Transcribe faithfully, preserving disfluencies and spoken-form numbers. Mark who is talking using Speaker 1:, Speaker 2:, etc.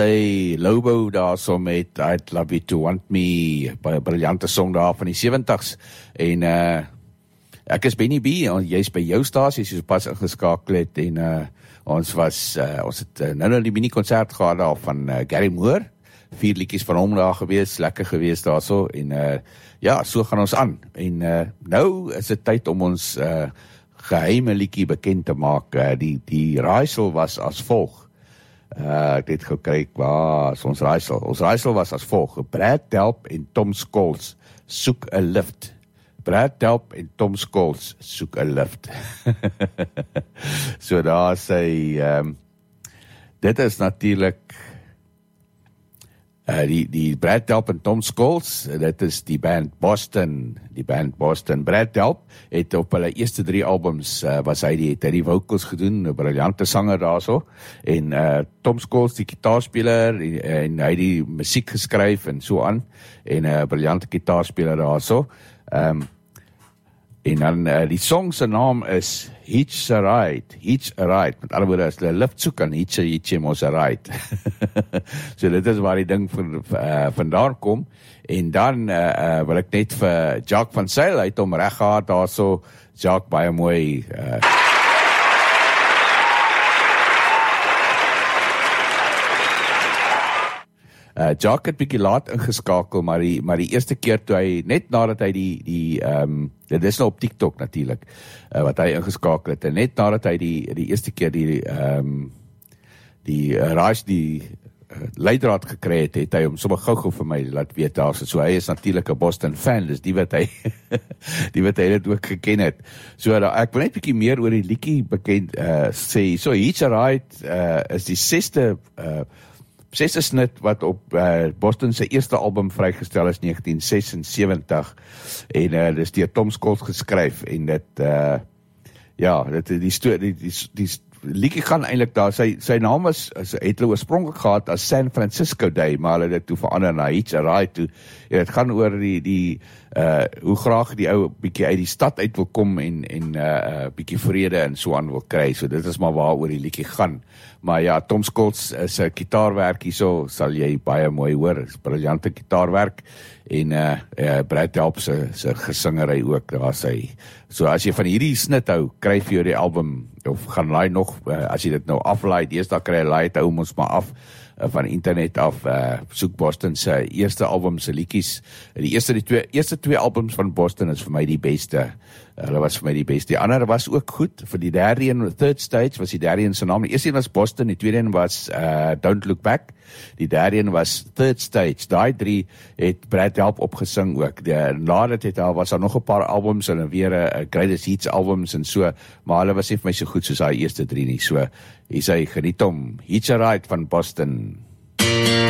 Speaker 1: Hey, Lobo daar so met I'd Love You To Want Me, by 'n briljante song daar van die sewentig's, en uh, ek is Benny B, en jy is by jou stasie, soos pas ingeskakel het, en uh, ons was, uh, ons het uh, nou nou die mini-concert gehad daar van uh, Gary Moore, vier liedjies van hom daar gewees, lekker gewees daar so, en uh, ja, so gaan ons aan, en uh, nou is dit tyd om ons uh, geheime liedjie bekend te maak, uh, die, die raaisel was as volg. Uh, ek het gekyk, waar is ons raaisel? Ons raaisel was as volg, Brad Delp en Tom Scholes soek 'n lift. Brad Delp en Tom Scholes soek 'n lift. So daar sê, um, dit is natuurlijk Uh, die, die Brad Delp en Tom Scholes, dit is die band Boston, die band Boston. Brad Delp het op hulle eerste drie albums, uh, was hy die, het hy die vocals gedoen, 'n briljante sanger daar so, en uh, Tom Scholes die gitaarspeler, en, en hy die musiek geskryf en so aan, en 'n uh, briljante gitaarspeler daar so. Um, en dan uh, die song se naam is Hitch a Ride, Hitch a Ride, met alle woorde, as hulle lift soek aan Hitch a Hitch a Ride. So dit is waar die ding van, uh, vandaan kom, en dan uh, uh, wil ek net vir Jacques van Zyl, hy het hom reg gehad daar so, Jacques baie mooi, uh, Uh, Jacques het bietjie laat ingeskakel, maar die, maar die eerste keer toe hy, net nadat hy die, die um, dit is nou op TikTok natuurlijk, uh, wat hy ingeskakel het, en net nadat hy die, die eerste keer die, um, die uh, raas, die uh, leidraad gekry het, het hy hom sommer gou-gou vir my laat weet daar, so hy is natuurlijk 'n Boston fan, dus die wat hy, die wat hy dit ook geken het. So uh, ek wil net bietjie meer oor die liedjie bekend uh, sê, so Hitch a Ride uh, is die sesde uh, Sesde snit wat op uh, Boston se eerste album vrygestel is negentien sesensewentig, en uh, dit is deur Tom Scholes geskryf, en dit uh, ja, dit die die die, die, die liedjie gaan eintlik daar, sy sy naam is, het hulle oorspronklik gehad as San Francisco Day, maar hulle het dit toe verander na Hitch a Ride toe, en dit gaan oor die die uh, hoe graag die ou bietjie uit die stad uit wil kom, en en uh, uh, bietjie vrede en so aan wil kry, so dit is maar waaroor die liedjie gaan. Maar ja, Tom Scholes is 'n gitaarwerk hierso, sal jy baie mooi hoor, is briljante gitaarwerk, en uh, uh, Brad Delp se se gesingery ook, daar sy. So as jy van hierdie snit hou, kry vir jou die album, of gaan laai nog, uh, as jy dit nou aflaai, deesdae kry jy laai het, hou ons maar af, uh, van internet af, uh, soek Boston se eerste album se liedjies, die eerste, die twee, eerste twee albums van Boston is vir my die beste, hulle was vir my die beste, die ander was ook goed, vir die derde een, Third Stage, was die derde een se naam, die eerste een was Boston, die tweede een was uh, Don't Look Back, die derde een was Third Stage, daai drie het Brad Delp opgesing ook, die, nadat het al, was daar nog 'n paar albums, en weer 'n uh, Greatest Hits albums en so, maar hulle was nie vir my so goed soos daai eerste drie nie, so, hier sê, geniet hom, Hitch a Ride van Boston.